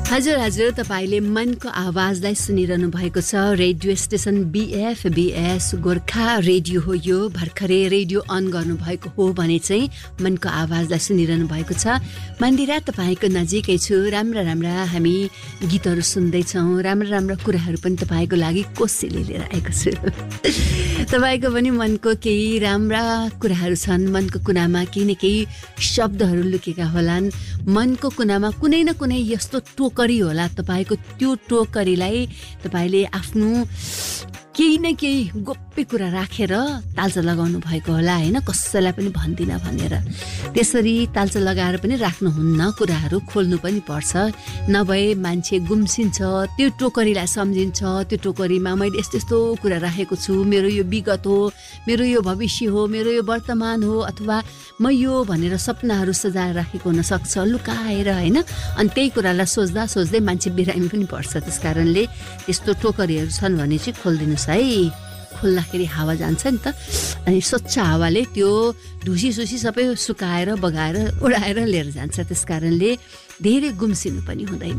हजुर तपाईले मनको आवाजलाई सुनिरहनु भएको छ। Radio station BFBS Gorkha radio हो यो। भर्खरै रेडियो अन गर्नु भएको हो भने चाहिँ मनको आवाजलाई सुनिरहनु भएको छ। मन्दिरा तपाईको नजिकै छु। राम्रा हामी गीतहरू सुन्दै छौं। राम्रा कुराहरू पनि तपाईको लागि कोसिले लिएर आएको छु। तपाईको पनि मनको केही राम्रा कुराहरू छन्। मनको कुनामा केही न केही शब्दहरू लुकेका होलान्। मनको कुनामा कुनै न कुनै यस्तो टोकरी होला। तपाईको त्यो टोकरीलाई तपाईले आफ्नो केही न केही गोप्य कुरा राखेर तालचा लगाउनु भएको होला हैन, कसैलाई पनि भन्दिन भनेर। त्यसरी तालचा लगाएर पनि राख्नुहुन्न, कुराहरू खोल्नु पनि पर्छ। नभए मान्छे गुम्सिन्छ, त्यो टोकरीलाई सम्झिन्छ। त्यो टोकरीमा मैले यस्तो कुरा राखेको छु, मेरो यो विगत हो, मेरो यो भविष्य हो, मेरो यो वर्तमान हो, अथवा म यो भनेर सपनाहरू सजाएर राखेको हुन सक्छ लुकाएर हैन। अनि त्यही कुरालाई सोच्दै मान्छे बिरामी पनि पर्छ। त्यसकारणले त्यस्तो टोकरीहरू छन् भने चाहिँ खोल्दिनुस् है। खोल्दाखेरि हावा जान्छ नि त, अनि स्वच्छ हावाले त्यो ढुसी सबै सुकाएर बगाएर उडाएर लिएर जान्छ। त्यसकारणले धेरै गुम्सिनु पनि हुँदैन।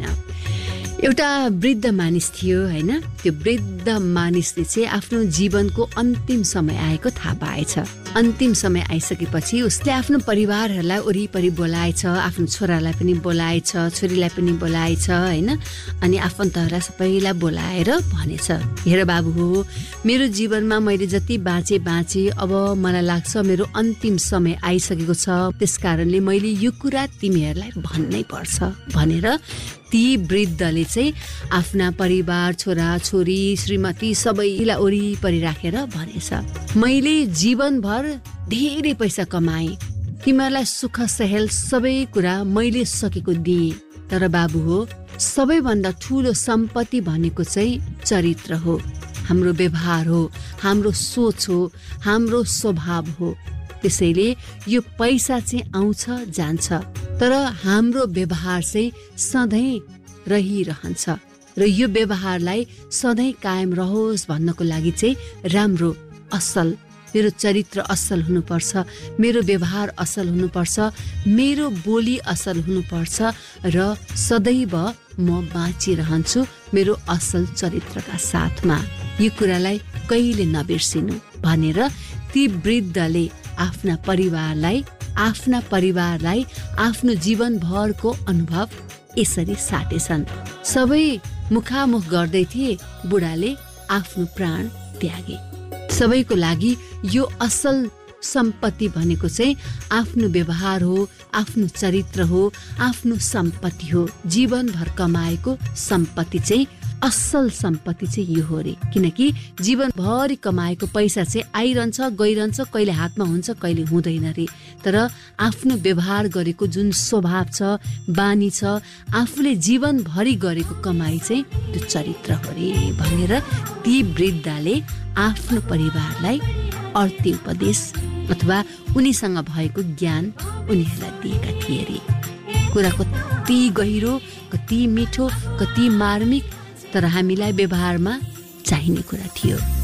एउटा वृद्ध मानिस थियो हैन। त्यो वृद्ध मानिसले चाहिँ आफ्नो जीवनको अन्तिम समय आएको थाहा पाएछ। अन्तिम समय आइसकेपछि उसले आफ्नो परिवारहरूलाई वरिपरि बोलाएछ, आफ्नो छोरालाई पनि बोलाएछ, छोरीलाई पनि बोलाएछ हैन। अनि आफन्तहरूलाई सबैलाई बोलाएर भनेछ, हेर बाबु हो, मेरो जीवनमा मैले जति बाँचे, अब मलाई लाग्छ मेरो अन्तिम समय आइसकेको छ। त्यसकारणले मैले यो कुरा तिमीहरूलाई भन्नै पर्छ भनेर ती वृद्धले चाहिँ आफ्ना परिवार, छोरा छोरी, श्रीमती सबैलाई वरिपरि राखेर भनेछ, मैले जीवनभर धेरै पैसा कमाएँ, तिमीहरूलाई सुख सहेल सबै कुरा मैले सकेको दिएँ, तर बाबु हो, सबैभन्दा ठुलो सम्पत्ति भनेको चाहिँ चरित्र हो, हाम्रो व्यवहार हो, हाम्रो सोच हो, हाम्रो स्वभाव हो। त्यसैले यो पैसा चाहिँ आउँछ जान्छ, तर हाम्रो व्यवहार चाहिँ सधैँ रहिरहन्छ। र यो व्यवहारलाई सधैँ कायम रहोस् भन्नको लागि चाहिँ राम्रो, असल, मेरो चरित्र असल हुनुपर्छ, मेरो व्यवहार असल हुनुपर्छ, मेरो बोली असल हुनुपर्छ र सदैव म बाँचिरहन्छु मेरो असल चरित्रका साथमा। यो कुरालाई कहिले नबिर्सिनु भनेर ती वृद्धले आफ्ना परिवारलाई आफ्नो जीवनभरको अनुभव यसरी साटेछन्। सबै मुखामुख गर्दै थिए, बुढाले आफ्नो प्राण त्यागे। सबैको लागि यो असल सम्पत्ति भनेको चाहिँ आफ्नो व्यवहार हो, आफ्नो चरित्र हो, आफ्नो सम्पत्ति हो। जीवनभर कमाएको सम्पत्ति चाहिँ असल सम्पत्ति चाहिँ यो हो रे। किनकि जीवनभरि कमाएको पैसा चाहिँ आइरहन्छ गइरहन्छ, कहिले हातमा हुन्छ कहिले हुँदैन रे। तर आफ्नो व्यवहार गरेको जुन स्वभाव छ, बानी छ, आफूले जीवनभरि गरेको कमाई चाहिँ त्यो चरित्र हो रे भनेर ती वृद्धले आफ्नो परिवारलाई अर्ती उपदेश अथवा उनीसँग भएको ज्ञान उनीहरूलाई दिएका थिए रे। कुरा कति गहिरो, कति मिठो, कति मार्मिक, तर हामीलाई व्यवहारमा चाहिने कुरा थियो।